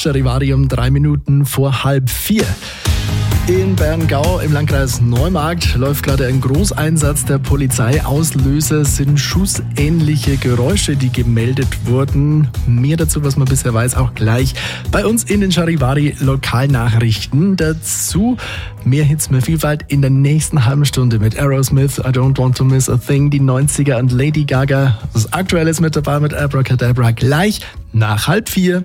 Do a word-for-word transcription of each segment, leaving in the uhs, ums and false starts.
Charivari um drei Minuten vor halb vier. In Berngau im Landkreis Neumarkt läuft gerade ein Großeinsatz der Polizei. Auslöser sind schussähnliche Geräusche, die gemeldet wurden. Mehr dazu, was man bisher weiß, auch gleich bei uns in den Charivari Lokalnachrichten. Dazu mehr Hits, mehr Vielfalt in der nächsten halben Stunde mit Aerosmith, I Don't Want to Miss a Thing, die neunziger und Lady Gaga. Das Aktuelle ist mit dabei mit Abracadabra gleich nach halb vier.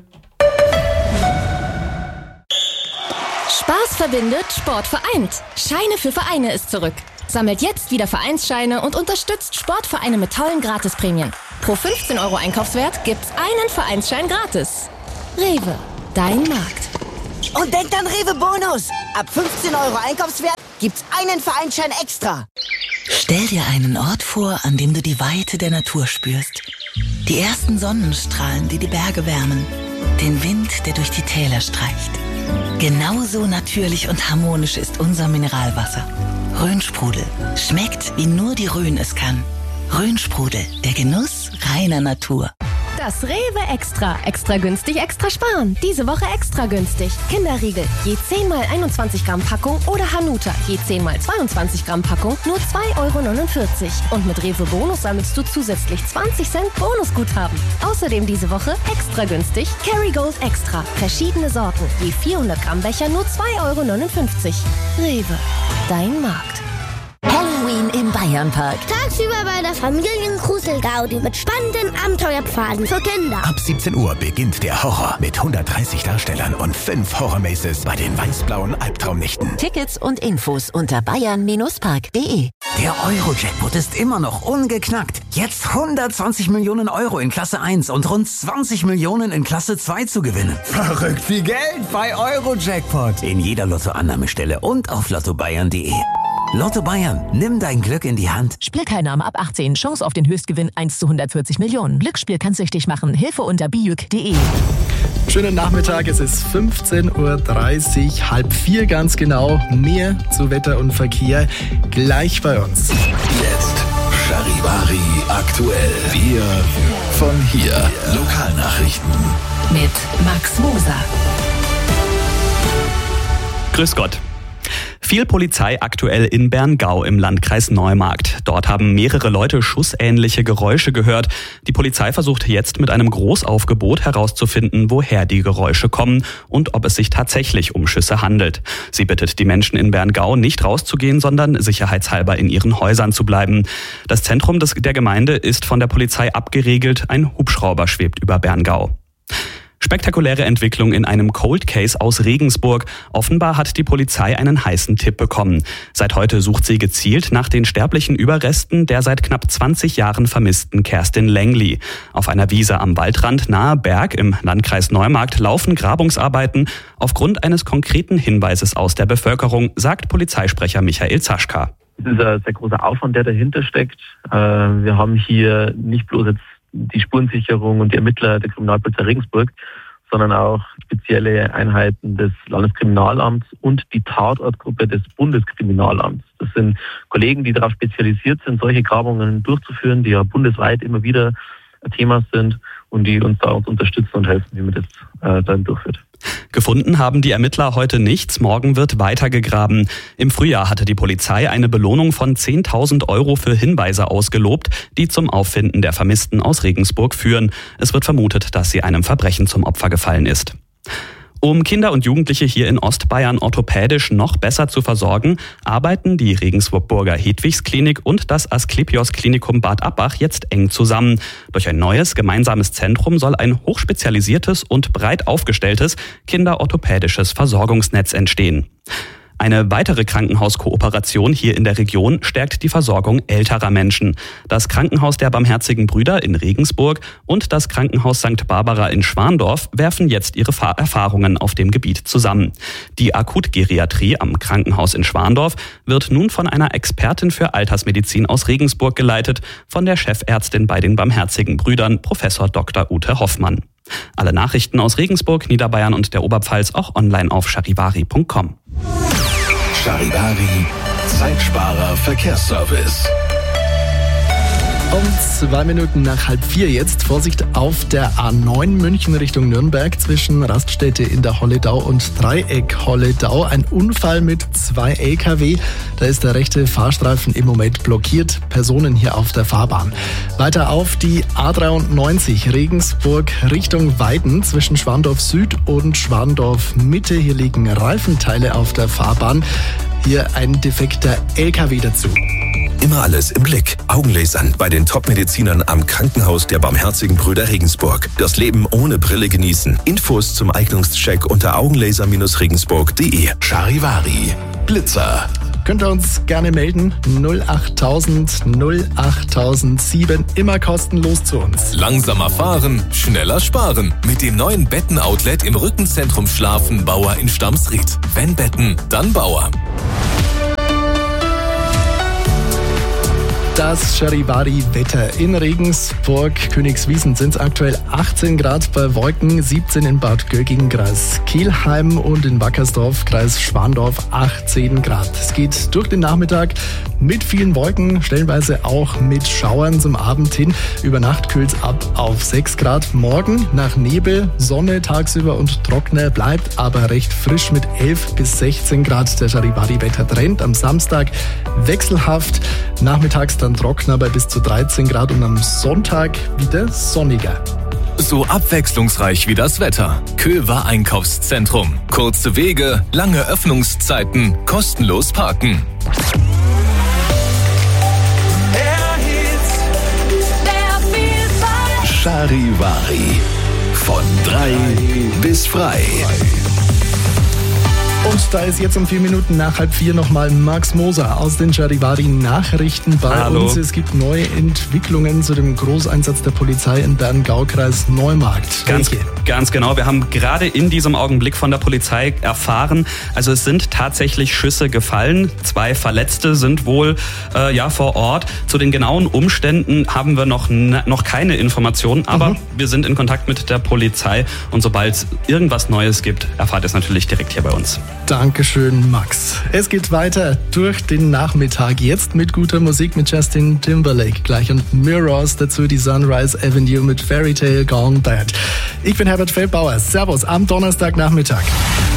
Spaß verbindet, Sport vereint. Scheine für Vereine ist zurück. Sammelt jetzt wieder Vereinsscheine und unterstützt Sportvereine mit tollen Gratisprämien. Pro fünfzehn Euro Einkaufswert gibt's einen Vereinsschein gratis. Rewe, dein Markt. Und denkt an Rewe Bonus. Ab fünfzehn Euro Einkaufswert gibt's einen Vereinsschein extra. Stell dir einen Ort vor, an dem du die Weite der Natur spürst. Die ersten Sonnenstrahlen, die die Berge wärmen. Den Wind, der durch die Täler streicht. Genauso natürlich und harmonisch ist unser Mineralwasser. Rhönsprudel. Schmeckt, wie nur die Rhön es kann. Rhönsprudel, der Genuss reiner Natur. Das Rewe Extra. Extra günstig, extra sparen. Diese Woche extra günstig. Kinderriegel, je zehn mal einundzwanzig Gramm Packung oder Hanuta, je zehn mal zweiundzwanzig Gramm Packung, nur zwei Euro neunundvierzig. Und mit Rewe Bonus sammelst du zusätzlich zwanzig Cent Bonusguthaben. Außerdem diese Woche extra günstig Kerrygold Extra. Verschiedene Sorten, je vierhundert Gramm Becher, nur zwei Euro neunundfünfzig. Rewe, dein Markt. Halloween im Bayernpark. Tagsüber bei der Familien-Grusel-Gaudi mit spannenden Abenteuerpfaden für Kinder. Ab siebzehn Uhr beginnt der Horror mit hundertdreißig Darstellern und fünf Horror-Maces bei den weiß-blauen Albtraumnächten. Tickets und Infos unter bayern Park punkt de. Der Euro-Jackpot ist immer noch ungeknackt. Jetzt hundertzwanzig Millionen Euro in Klasse eins und rund zwanzig Millionen in Klasse zwei zu gewinnen. Verrückt viel Geld bei Euro-Jackpot. In jeder Lottoannahmestelle und auf lotto bayern punkt de. Lotto Bayern, nimm dein Glück in die Hand. Spielteilnahme ab achtzehn, Chance auf den Höchstgewinn eins zu hundertvierzig Millionen. Glücksspiel kann süchtig machen. Hilfe unter bijuk punkt de. Schönen Nachmittag, es ist fünfzehn Uhr dreißig, halb vier ganz genau. Mehr zu Wetter und Verkehr gleich bei uns. Jetzt Charivari aktuell. Wir von hier. Lokalnachrichten. Mit Max Moser. Grüß Gott. Viel Polizei aktuell in Berngau im Landkreis Neumarkt. Dort haben mehrere Leute schussähnliche Geräusche gehört. Die Polizei versucht jetzt mit einem Großaufgebot herauszufinden, woher die Geräusche kommen und ob es sich tatsächlich um Schüsse handelt. Sie bittet die Menschen in Berngau, nicht rauszugehen, sondern sicherheitshalber in ihren Häusern zu bleiben. Das Zentrum des, der Gemeinde ist von der Polizei abgeriegelt. Ein Hubschrauber schwebt über Berngau. Spektakuläre Entwicklung in einem Cold Case aus Regensburg. Offenbar hat die Polizei einen heißen Tipp bekommen. Seit heute sucht sie gezielt nach den sterblichen Überresten der seit knapp zwanzig Jahren vermissten Kerstin Längli. Auf einer Wiese am Waldrand nahe Berg im Landkreis Neumarkt laufen Grabungsarbeiten aufgrund eines konkreten Hinweises aus der Bevölkerung, sagt Polizeisprecher Michael Zaschka. Es ist ein sehr großer Aufwand, der dahinter steckt. Wir haben hier nicht bloß jetzt die Spurensicherung und die Ermittler der Kriminalpolizei Regensburg, sondern auch spezielle Einheiten des Landeskriminalamts und die Tatortgruppe des Bundeskriminalamts. Das sind Kollegen, die darauf spezialisiert sind, solche Grabungen durchzuführen, die ja bundesweit immer wieder ein Thema sind und die uns da uns unterstützen und helfen, wie man das äh, dann durchführt. Gefunden haben die Ermittler heute nichts, morgen wird weitergegraben. Im Frühjahr hatte die Polizei eine Belohnung von zehntausend Euro für Hinweise ausgelobt, die zum Auffinden der Vermissten aus Regensburg führen. Es wird vermutet, dass sie einem Verbrechen zum Opfer gefallen ist. Um Kinder und Jugendliche hier in Ostbayern orthopädisch noch besser zu versorgen, arbeiten die Regensburger Hedwigsklinik und das Asklepios Klinikum Bad Abbach jetzt eng zusammen. Durch ein neues gemeinsames Zentrum soll ein hochspezialisiertes und breit aufgestelltes kinderorthopädisches Versorgungsnetz entstehen. Eine weitere Krankenhauskooperation hier in der Region stärkt die Versorgung älterer Menschen. Das Krankenhaus der Barmherzigen Brüder in Regensburg und das Krankenhaus Sankt Barbara in Schwandorf werfen jetzt ihre Erfahrungen auf dem Gebiet zusammen. Die Akutgeriatrie am Krankenhaus in Schwandorf wird nun von einer Expertin für Altersmedizin aus Regensburg geleitet, von der Chefärztin bei den Barmherzigen Brüdern, Professor Doktor Ute Hoffmann. Alle Nachrichten aus Regensburg, Niederbayern und der Oberpfalz auch online auf charivari punkt com. Charivari, Zeitsparer Verkehrsservice. Um zwei Minuten nach halb vier jetzt. Vorsicht auf der A neun München Richtung Nürnberg zwischen Raststätte in der Holledau und Dreieck Holledau. Ein Unfall mit zwei L K W. Da ist der rechte Fahrstreifen im Moment blockiert. Personen hier auf der Fahrbahn. Weiter auf die A dreiundneunzig Regensburg Richtung Weiden zwischen Schwandorf Süd und Schwandorf Mitte. Hier liegen Reifenteile auf der Fahrbahn. Hier ein defekter L K W dazu. Immer alles im Blick. Augenlasern bei den Top-Medizinern am Krankenhaus der Barmherzigen Brüder Regensburg. Das Leben ohne Brille genießen. Infos zum Eignungscheck unter augenlaser regensburg punkt de. Charivari. Blitzer. Könnt ihr uns gerne melden. null achttausend null achttausendsieben. Immer kostenlos zu uns. Langsamer fahren, schneller sparen. Mit dem neuen Betten-Outlet im Rückenzentrum Schlafen Bauer in Stamsried. Wenn Betten, dann Bauer. Das Charivari-Wetter in Regensburg, Königswiesen sind es aktuell achtzehn Grad bei Wolken, siebzehn in Bad Gögging, Kreis Kelheim und in Wackersdorf, Kreis Schwandorf, achtzehn Grad. Es geht durch den Nachmittag mit vielen Wolken, stellenweise auch mit Schauern zum Abend hin. Über Nacht kühlt es ab auf sechs Grad. Morgen nach Nebel, Sonne tagsüber und trockener, bleibt aber recht frisch mit elf bis sechzehn Grad. Der Charivari-Wettertrend am Samstag wechselhaft, nachmittags dann trockener bei bis zu dreizehn Grad und am Sonntag wieder sonniger. So abwechslungsreich wie das Wetter. Köver Einkaufszentrum. Kurze Wege, lange Öffnungszeiten, kostenlos parken. Charivari. Von drei bis frei. Und da ist jetzt um vier Minuten nach halb vier nochmal Max Moser aus den Charivari-Nachrichten bei Hallo. uns. Es gibt neue Entwicklungen zu dem Großeinsatz der Polizei in Bern-Gau-Kreis Neumarkt. Ganz, Welche? ganz genau. Wir haben gerade in diesem Augenblick von der Polizei erfahren, also es sind tatsächlich Schüsse gefallen. Zwei Verletzte sind wohl äh, ja vor Ort. Zu den genauen Umständen haben wir noch, noch keine Informationen, aber mhm. wir sind in Kontakt mit der Polizei und sobald es irgendwas Neues gibt, erfahrt ihr es natürlich direkt hier bei uns. Dankeschön, Max. Es geht weiter durch den Nachmittag. Jetzt mit guter Musik mit Justin Timberlake gleich und Mirrors, dazu die Sunrise Avenue mit Fairy Tale Gone Bad. Ich bin Herbert Feldbauer. Servus am Donnerstagnachmittag.